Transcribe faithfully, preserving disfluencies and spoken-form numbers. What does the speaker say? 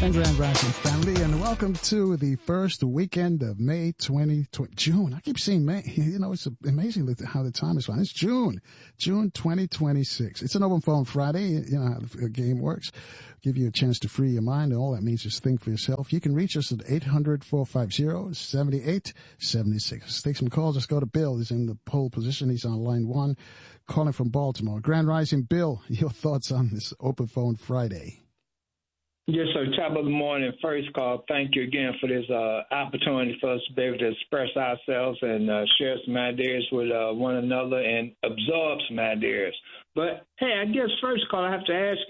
And Grand Rising family, and welcome to the first weekend of May twenty twenty. June. I keep saying May. You know, it's amazing how the time is flying. It's June. June twenty twenty-six. It's an open phone Friday. You know how the game works. Give you a chance to free your mind, and all that means is think for yourself. You can reach us at eight hundred, four five zero, seven eight seven six. Let's take some calls. Let's go to Bill. He's in the pole position. He's on line one, calling from Baltimore. Grand Rising, Bill, your thoughts on this open phone Friday? Yes, sir. Top of the morning, first call. Thank you again for this uh, opportunity for us to be able to express ourselves and uh, share some ideas with uh, one another and absorb some ideas. But, hey, I guess first call I have to ask